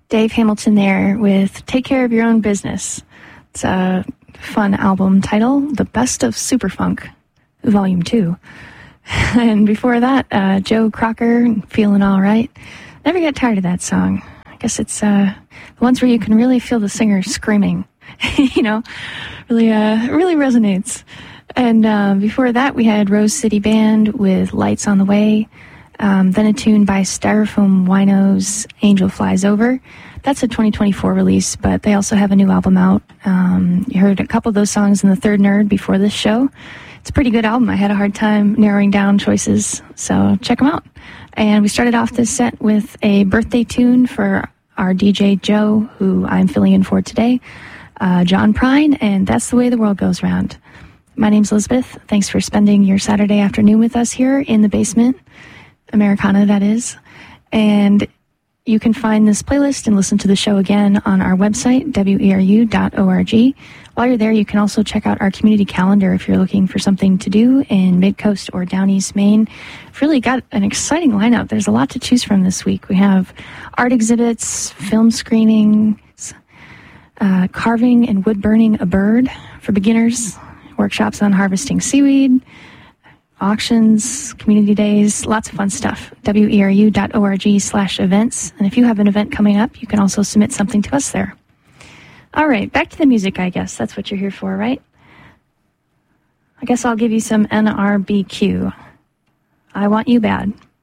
Dave Hamilton there with Take Care of Your Own Business. It's a fun album title, The Best of Superfunk, Volume 2. And before that, Joe Crocker, Feeling All Right. Never get tired of that song. I guess it's the ones where you can really feel the singer screaming. Really resonates. And before that, we had Rose City Band with Lights on the Way. Then a tune by Styrofoam Winos, Angel Flies Over. That's a 2024 release, but they also have a new album out. You heard a couple of those songs in The Third Nerd before this show. It's a pretty good album. I had a hard time narrowing down choices, so check them out. And we started off this set with a birthday tune for our DJ Joe, who I'm filling in for today, John Prine, and That's the Way the World Goes Round. My name's Elizabeth. Thanks for spending your Saturday afternoon with us here in the basement. Americana, that is. And you can find this playlist and listen to the show again on our website, weru.org. While you're there, you can also check out our community calendar if you're looking for something to do in Mid-Coast or Down East Maine. We've really got an exciting lineup. There's a lot to choose from this week. We have art exhibits, film screenings, carving and wood burning a bird for beginners, workshops on harvesting seaweed, auctions, community days, lots of fun stuff. weru.org/events. And if you have an event coming up, you can also submit something to us there. All right, back to the music, I guess. That's what you're here for, right? I guess I'll give you some NRBQ. I Want You Bad.